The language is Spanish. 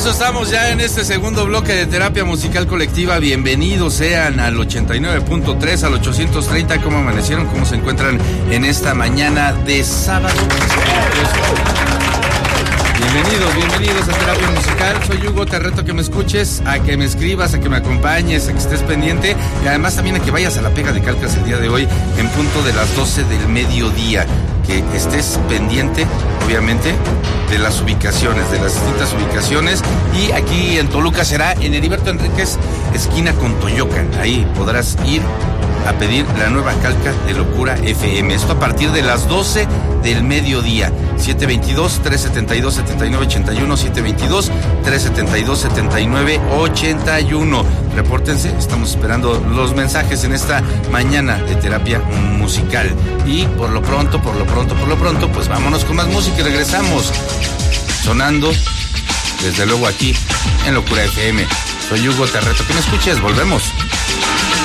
eso estamos ya en este segundo bloque de Terapia Musical Colectiva. Bienvenidos sean al 89.3, al 830. ¿Cómo amanecieron? ¿Cómo se encuentran en esta mañana de sábado? Bienvenidos a Terapia Musical. Soy Hugo, te reto a que me escuches, a que me escribas, a que me acompañes, a que estés pendiente y además también a que vayas a la Pega de Calcas el día de hoy en punto de las 12 del mediodía. Que estés pendiente, obviamente, de las ubicaciones, de las distintas ubicaciones. Y aquí en Toluca será en Heriberto Enríquez, esquina con Toyocan. Ahí podrás ir a pedir la nueva calca de Locura FM. Esto a partir de las 12 del mediodía. 722-372-7981, 722-372-7981. Repórtense, estamos esperando los mensajes en esta mañana de terapia musical. Y por lo pronto, pues vámonos con más música y regresamos. Sonando, desde luego aquí, en Locura FM. Soy Hugo, te reto que me escuches, volvemos.